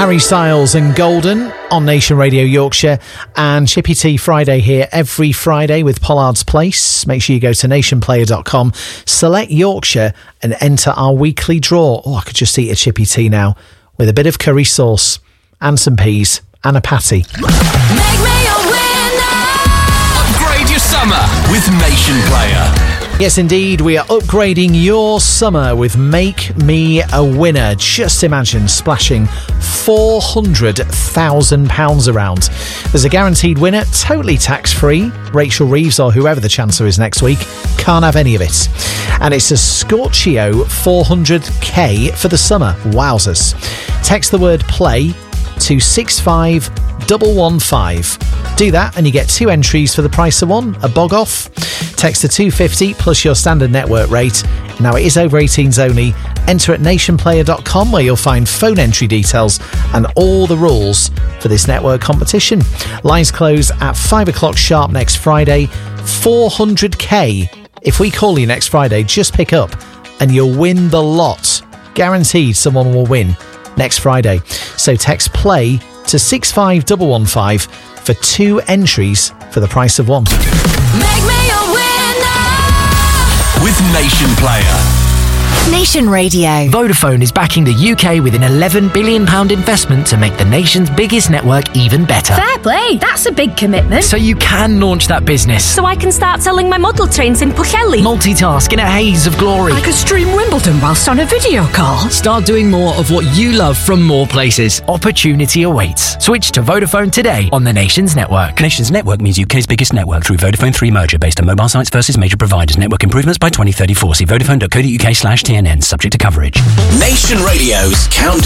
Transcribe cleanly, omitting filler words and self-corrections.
Harry Styles and Golden on Nation Radio Yorkshire, and Chippy Tea Friday here every Friday with Pollard's Place. Make sure you go to nationplayer.com, select Yorkshire and enter our weekly draw. Oh, I could just eat a Chippy Tea now with a bit of curry sauce and some peas and a patty. Make me a winner. Upgrade your summer with Nation Player. Yes, indeed, we are upgrading your summer with Make Me a Winner. Just imagine splashing £400,000 around. There's a guaranteed winner, totally tax-free. Rachel Reeves, or whoever the Chancellor is next week, can't have any of it. And it's a Scorchio 400k for the summer. Wowzers. Text the word play to 65115. Do that and you get 2 entries for the price of 1, a bog off. Text to 250 plus your standard network rate. Now it is over 18s only. Enter at nationplayer.com where you'll find phone entry details and all the rules for this network competition. Lines close at 5 o'clock sharp next Friday. 400k. If we call you next Friday, just pick up and you'll win the lot. Guaranteed someone will win next Friday. So text play to 65115 for 2 entries for the price of 1. Make me a winner. With Nation Player. Nation Radio. Vodafone is backing the UK with an £11 billion investment to make the nation's biggest network even better. Fair play, that's a big commitment. So you can launch that business. So I can start selling my model trains in Pwllheli. Multitask in a haze of glory. I could stream Wimbledon whilst on a video call. Start doing more of what you love from more places. Opportunity awaits. Switch to Vodafone today on the Nation's network. Nation's network means UK's biggest network through Vodafone 3 merger based on mobile sites versus major providers. Network improvements by 2034. See vodafone.co.uk/TNN. Subject to coverage. Nation Radio's Countdown